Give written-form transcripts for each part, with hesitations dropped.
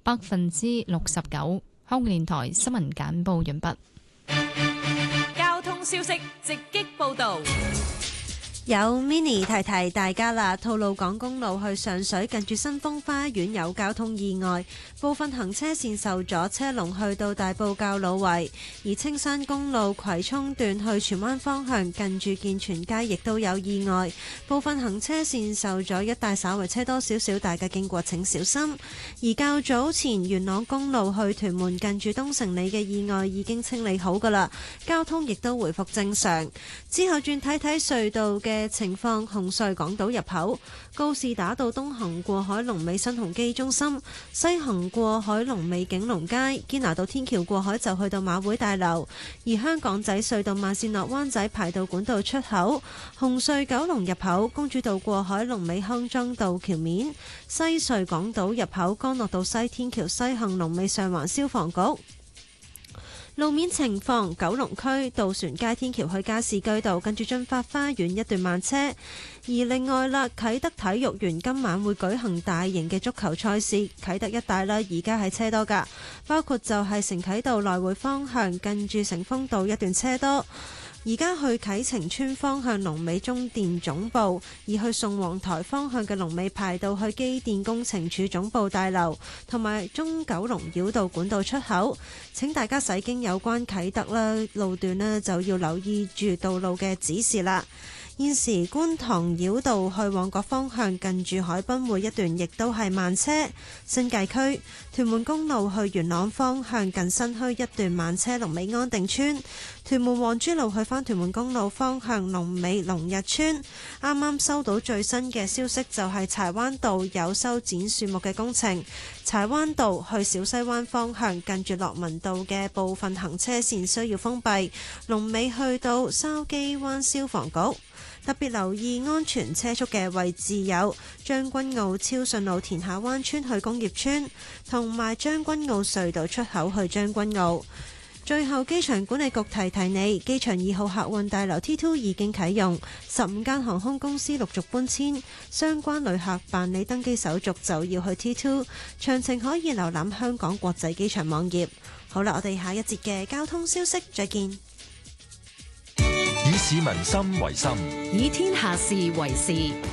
69%。香港電台新聞簡報完畢。 交通消息直擊報道。 有 Mini 提提大家啦，吐露港公路去上水近住新豐花園有交通意外，部分行車線受阻，車龍去到大埔滘老圍。而青山公路葵涌段去荃灣方向近住健全街亦都有意外，部分行車線受阻，一帶稍為車多少少，大家經過請小心。而較早前元朗公路去屯門近住東城里嘅意外已經清理好㗎啦，交通亦都回復正常。之後轉睇睇隧道嘅情況，紅隧港島入口告士打道東行過海龍尾新鴻基中心，西行過海龍尾景隆街，堅拿道天橋過海就去到馬會大樓。而香港仔隧道慢線落灣仔排到管道出口，紅隧九龍入口公主道過海龍尾康莊道橋面，西隧港島入口干諾道西天橋西行龍尾上環消防局。路面情況，九龍區渡船街天橋去加士居道近住駿發花園一段慢車。而另外啦，啟德體育園今晚會舉行大型嘅足球賽事，啟德一帶啦，而家係車多㗎，包括就係承啟道來回方向近住成豐道一段車多。而家去啟晴邨方向龍尾中電總部，而去宋皇臺方向嘅龍尾排到去機電工程署總部大樓，同埋中九龍繞道管道出口。請大家駛經有關啟德啦路段呢，就要留意住道路嘅指示啦。現時觀塘繞道去旺角方向近住海濱會一段亦都係慢車。新界區屯門公路去元朗方向近新墟一段慢車，龍尾安定村。屯門皇珠路去返屯門公路方向龍尾龍日村。啱啱收到最新嘅消息，就係柴灣道有修剪樹木嘅工程，柴灣道去小西灣方向近住樂民道嘅部分行車線需要封閉，龍尾去到筲箕灣消防局。特別留意安全車速嘅位置有將軍澳超順路田下灣村去工業村，同埋將軍澳隧道出口去將軍澳。最後，機場管理局提提你，機場2號客運大樓 T2 已經啟用，15間航空公司陸續搬遷，相關旅客辦理登機手續就要去 T2， 詳情可以瀏覽香港國際機場網頁。好啦，我哋下一節嘅交通消息再見。 以市民心為心， 以天下事為事。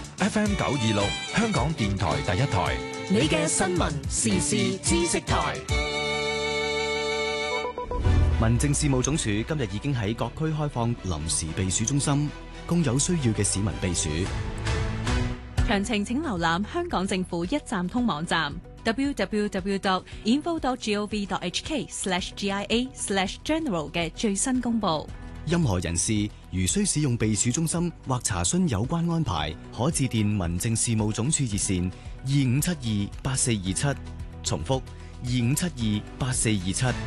FM 926，香港電台第一台， 你嘅新聞時事知識台。 民政事務總署今日已經喺各區開放臨時避暑中心，供有需要嘅市民避暑。 詳情請瀏覽香港政府一站通網站 www.info.gov.hk/GIA/general 嘅最新公佈。 任何人士如需使用避暑中心或查詢有關安排，可致電民政事務總署熱線25728427，重複25728427。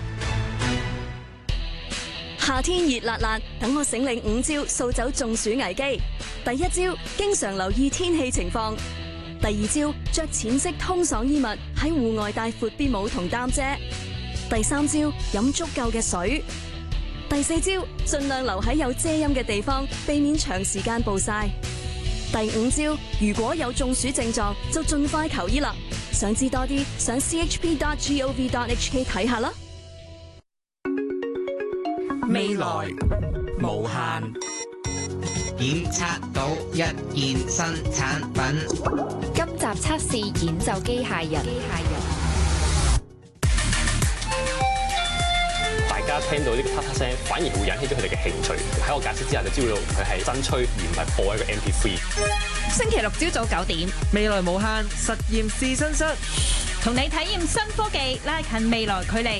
夏天熱辣辣，等我醒領5招掃走中暑危機。第一招，經常留意天氣情況；第二招，着淺色通爽衣物，喺戶外帶闊邊帽同擔遮；第三招，飲足夠嘅水；第四招，盡量留喺有遮陰嘅地方，避免長時間暴曬；第五招，如果有中暑症狀，就盡快求醫啦。想知多啲，上 chp.gov.hk 睇下啦。 未來無限，檢測到一件新產品。 今集測試演奏機械人。 大家聽到呢個啪啪聲，反而會引起咗佢哋嘅興趣。喺我解釋之下，就知道佢係真吹而唔係播一個 MP3。 星期六朝早9點，未來無限實驗試身室，同你體驗新科技，拉近未來距離。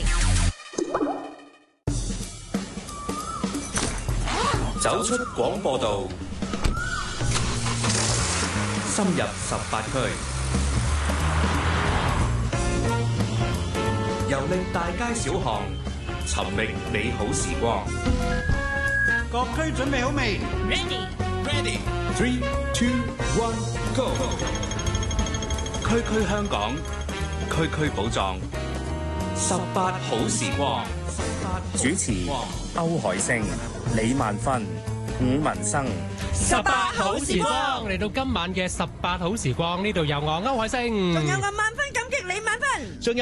走出廣播道，深入18區，遊歷大街小巷，尋覓美好時光。 各區準備好未 ？Ready。3、2、1 ，Go！ 區區香港，區區寶藏，18好時光。 主持歐海星、李萬芬、伍文生。 18好時光嚟到今晚嘅18好時光，呢度有我歐海星， 仲有我媽